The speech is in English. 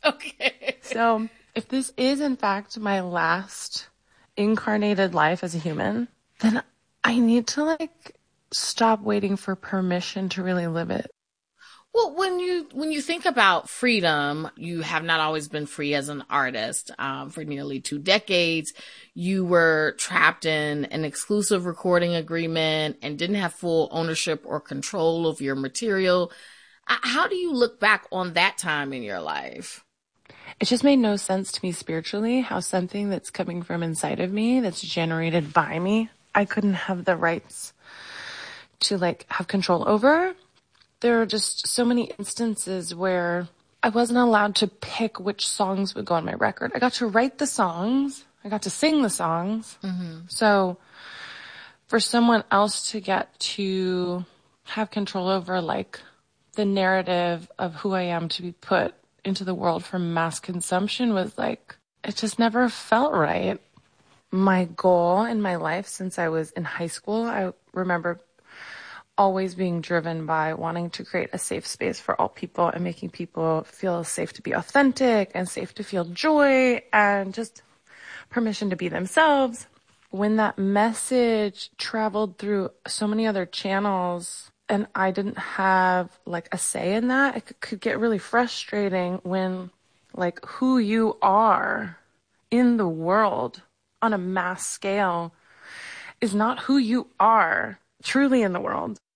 Okay. So if this is in fact my last incarnated life as a human, then I need to stop waiting for permission to really live it. Well, when you think about freedom, you have not always been free as an artist. For nearly 2 decades, you were trapped in an exclusive recording agreement and didn't have full ownership or control of your material. How do you look back on that time in your life? It just made no sense to me spiritually how something that's coming from inside of me, that's generated by me, I couldn't have the rights to have control over. There are just so many instances where I wasn't allowed to pick which songs would go on my record. I got to write the songs. I got to sing the songs. Mm-hmm. So for someone else to get to have control over the narrative of who I am to be put into the world for mass consumption was it just never felt right. My goal in my life since I was in high school, I remember always being driven by wanting to create a safe space for all people and making people feel safe to be authentic and safe to feel joy and just permission to be themselves. When that message traveled through so many other channels and I didn't have a say in that, it could get really frustrating when who you are in the world on a mass scale is not who you are truly in the world.